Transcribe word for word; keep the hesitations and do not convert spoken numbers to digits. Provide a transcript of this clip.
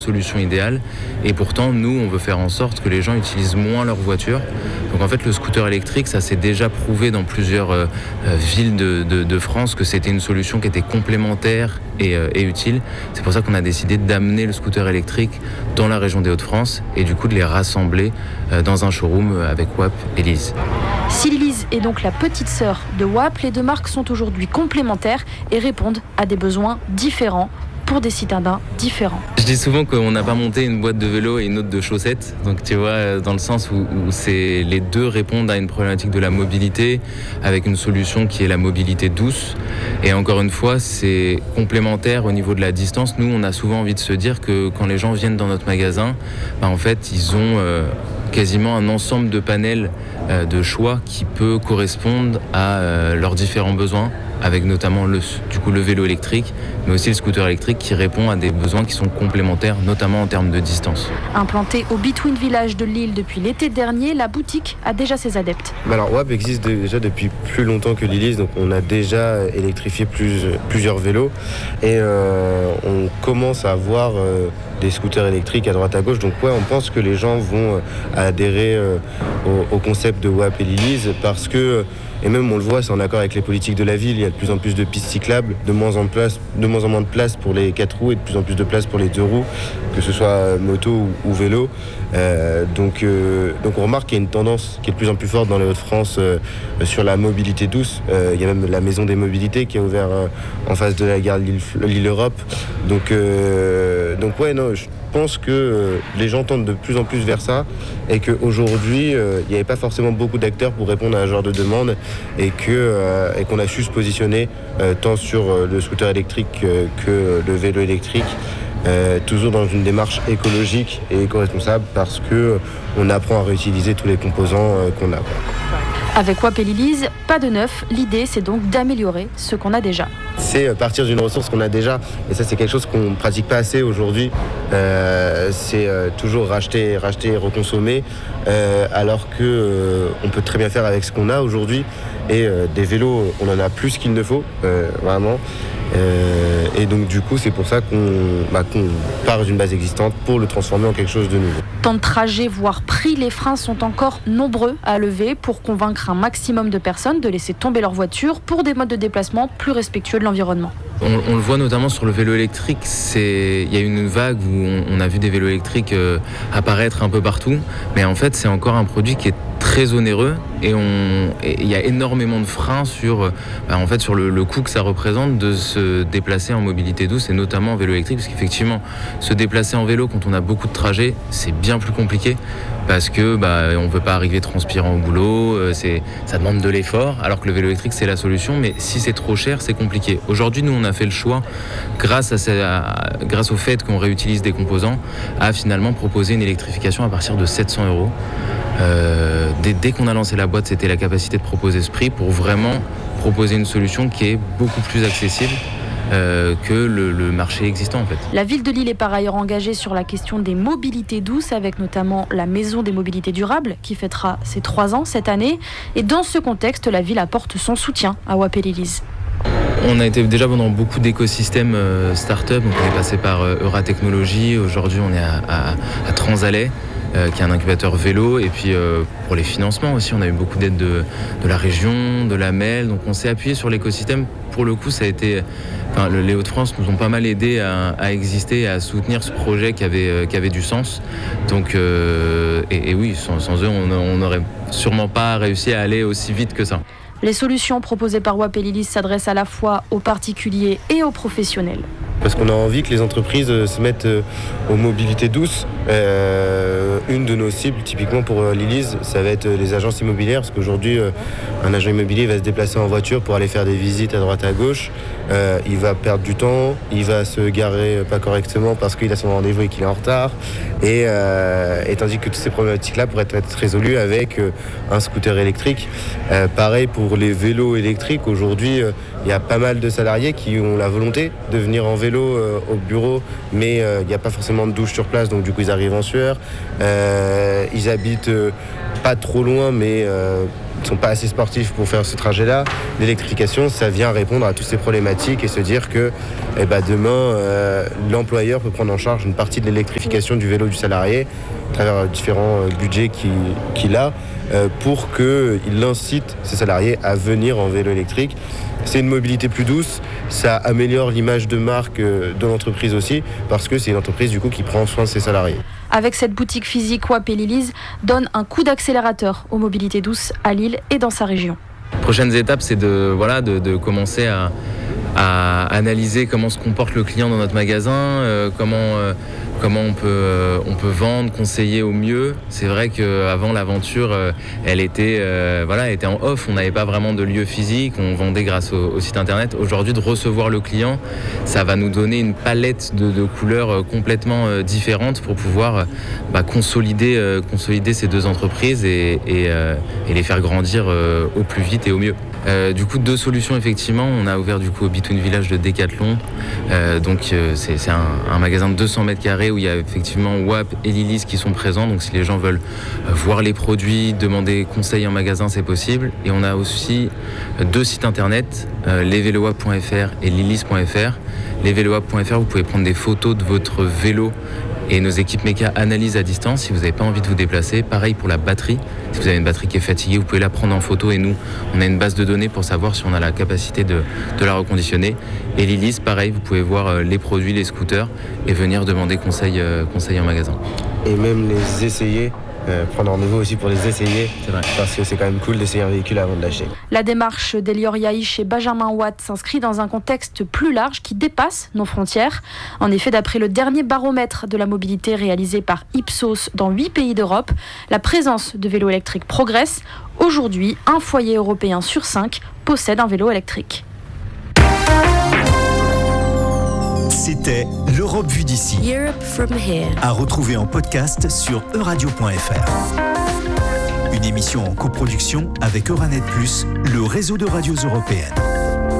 Solution idéale, et pourtant nous on veut faire en sorte que les gens utilisent moins leur voiture. Donc en fait le scooter électrique, ça s'est déjà prouvé dans plusieurs euh, villes de, de, de France que c'était une solution qui était complémentaire et, euh, et utile. C'est pour ça qu'on a décidé d'amener le scooter électrique dans la région des Hauts-de-France et du coup de les rassembler euh, dans un showroom avec W A P et Lise. Si Lise est donc la petite sœur de W A P, les deux marques sont aujourd'hui complémentaires et répondent à des besoins différents pour des citadins différents. Je dis souvent qu'on n'a pas monté une boîte de vélo et une autre de chaussettes, donc tu vois, dans le sens où, où c'est, les deux répondent à une problématique de la mobilité avec une solution qui est la mobilité douce. Et encore une fois, c'est complémentaire au niveau de la distance. Nous, on a souvent envie de se dire que quand les gens viennent dans notre magasin, bah, en fait, ils ont euh, quasiment un ensemble de panels euh, de choix qui peut correspondre à euh, leurs différents besoins, avec notamment le, du coup, le vélo électrique, mais aussi le scooter électrique qui répond à des besoins qui sont complémentaires, notamment en termes de distance. Implantée au Between Village de Lille depuis l'été dernier, la boutique a déjà ses adeptes. Alors W A P existe déjà depuis plus longtemps que Lilise, donc on a déjà électrifié plus, plusieurs vélos et euh, on commence à avoir euh, des scooters électriques à droite à gauche. Donc ouais, on pense que les gens vont euh, adhérer euh, au, au concept de W A P et Lilise parce que, et même on le voit, c'est en accord avec les politiques de la ville, il y a de plus en plus de pistes cyclables, de moins en, place, de moins, en moins de place pour les quatre roues et de plus en plus de place pour les deux roues, que ce soit moto ou, ou vélo. Euh, donc, euh, donc on remarque qu'il y a une tendance qui est de plus en plus forte dans les Hauts-de-France euh, sur la mobilité douce. Euh, il y a même la Maison des Mobilités qui est ouverte euh, en face de la gare Lille-Europe. Donc, euh, donc ouais, non, je pense que euh, les gens tendent de plus en plus vers ça et qu'aujourd'hui, euh, il n'y avait pas forcément beaucoup d'acteurs pour répondre à un genre de demande et, que, euh, et qu'on a su se positionner euh, tant sur euh, le scooter électrique euh, que le vélo électrique. Euh, toujours dans une démarche écologique et éco-responsable parce qu'on apprend à réutiliser tous les composants euh, qu'on a. Avec W A P et Lilise, pas de neuf, l'idée c'est donc d'améliorer ce qu'on a déjà. C'est partir d'une ressource qu'on a déjà et ça c'est quelque chose qu'on ne pratique pas assez aujourd'hui. Euh, c'est euh, toujours racheter, racheter et reconsommer euh, alors qu'on euh, peut très bien faire avec ce qu'on a aujourd'hui et euh, des vélos on en a plus qu'il ne faut, euh, vraiment. Euh, et donc du coup c'est pour ça qu'on, bah, qu'on part d'une base existante pour le transformer en quelque chose de nouveau. Temps de trajet, voire prix, les freins sont encore nombreux à lever pour convaincre un maximum de personnes de laisser tomber leur voiture pour des modes de déplacement plus respectueux de l'environnement. On, on le voit notamment sur le vélo électrique, c'est, il y a une vague où on, on a vu des vélos électriques euh, apparaître un peu partout, mais en fait c'est encore un produit qui est très onéreux et il y a énormément de freins sur, bah, en fait, sur le, le coût que ça représente de se déplacer en mobilité douce et notamment en vélo électrique, parce qu'effectivement se déplacer en vélo quand on a beaucoup de trajets c'est bien plus compliqué parce que bah, on ne peut pas arriver transpirant au boulot, c'est, ça demande de l'effort, alors que le vélo électrique c'est la solution, mais si c'est trop cher c'est compliqué. Aujourd'hui nous on a fait le choix, grâce, à, ces, à, grâce au fait qu'on réutilise des composants, à finalement proposer une électrification à partir de sept cents euros. Euh, dès, dès qu'on a lancé la boîte, c'était la capacité de proposer ce prix pour vraiment proposer une solution qui est beaucoup plus accessible euh, que le, le marché existant en fait. La ville de Lille est par ailleurs engagée sur la question des mobilités douces avec notamment la Maison des Mobilités Durables qui fêtera ses trois ans cette année. Et dans ce contexte, la ville apporte son soutien à W A P et Lilise. On a été déjà dans beaucoup d'écosystèmes euh, start-up, donc on est passé par euh, Euratechnologies, aujourd'hui on est à, à, à Transalais. Euh, qui est un incubateur vélo, et puis euh, pour les financements aussi, on a eu beaucoup d'aide de, de la région, de la M E L, donc on s'est appuyé sur l'écosystème. Pour le coup, ça a été, enfin, le, les Hauts-de-France nous ont pas mal aidé à, à exister, à soutenir ce projet qui avait, euh, qui avait du sens. Donc, euh, et, et oui, sans, sans eux, on n'aurait sûrement pas réussi à aller aussi vite que ça. Les solutions proposées par W A P et Lilise s'adressent à la fois aux particuliers et aux professionnels. Parce qu'on a envie que les entreprises se mettent aux mobilités douces. Euh, une de nos cibles, typiquement pour Lilise, ça va être les agences immobilières, parce qu'aujourd'hui, un agent immobilier va se déplacer en voiture pour aller faire des visites à droite à gauche. Euh, il va perdre du temps, il va se garer pas correctement parce qu'il a son rendez-vous et qu'il est en retard. Et, euh, et tandis que toutes ces problématiques-là pourraient être résolues avec un scooter électrique. Euh, pareil pour les vélos électriques. Aujourd'hui, il y a pas mal de salariés qui ont la volonté de venir en vélo vélo euh, au bureau, mais il euh, n'y a pas forcément de douche sur place, donc du coup ils arrivent en sueur. Euh, ils habitent euh, pas trop loin, mais euh, ils ne sont pas assez sportifs pour faire ce trajet-là. L'électrification, ça vient répondre à toutes ces problématiques et se dire que eh ben, demain, euh, l'employeur peut prendre en charge une partie de l'électrification du vélo du salarié à travers différents budgets qu'il, qu'il a euh, pour qu'il incite ses salariés à venir en vélo électrique. C'est une mobilité plus douce, ça améliore l'image de marque de l'entreprise aussi, parce que c'est une entreprise du coup qui prend soin de ses salariés. Avec cette boutique physique, W A P et Liliz donne un coup d'accélérateur aux mobilités douces à Lille et dans sa région. Prochaines étapes, c'est de, voilà, de, de commencer à, à analyser comment se comporte le client dans notre magasin, euh, comment, euh, comment on peut, euh, on peut vendre, conseiller au mieux. C'est vrai qu'avant l'aventure, euh, elle, était, euh, voilà, elle était en off, on n'avait pas vraiment de lieu physique, on vendait grâce au, au site internet. Aujourd'hui, de recevoir le client, ça va nous donner une palette de, de couleurs complètement euh, différentes pour pouvoir euh, bah, consolider, euh, consolider ces deux entreprises et, et, euh, et les faire grandir euh, au plus vite et au mieux. Euh, du coup, deux solutions effectivement. On a ouvert du coup au Between Village de Decathlon. Euh, donc euh, c'est, c'est un, un magasin de deux cents mètres carrés où il y a effectivement W A P et Liliz qui sont présents. Donc si les gens veulent euh, voir les produits, demander conseil en magasin, c'est possible. Et on a aussi euh, deux sites internet, euh, lesvelowap point f r et liliz point f r. lesvelowap point f r, vous pouvez prendre des photos de votre vélo. Et nos équipes méca analysent à distance si vous n'avez pas envie de vous déplacer. Pareil pour la batterie. Si vous avez une batterie qui est fatiguée, vous pouvez la prendre en photo et nous, on a une base de données pour savoir si on a la capacité de, de la reconditionner. Et Liliz, pareil, vous pouvez voir les produits, les scooters et venir demander conseil, euh, conseil en magasin. Et même les essayer. Euh, prendre rendez-vous aussi pour les essayer, c'est vrai. Parce que c'est quand même cool d'essayer un véhicule avant de l'acheter. La démarche d'Elior Yaïch et Benjamin Watt s'inscrit dans un contexte plus large qui dépasse nos frontières. En effet, d'après le dernier baromètre de la mobilité réalisé par Ipsos dans huit pays d'Europe, la présence de vélos électriques progresse. Aujourd'hui, un foyer européen sur cinq possède un vélo électrique. C'était l'Europe vue d'ici. Europe from here. À retrouver en podcast sur euradio point f r. Une émission en coproduction avec Euranet plus, le réseau de radios européennes.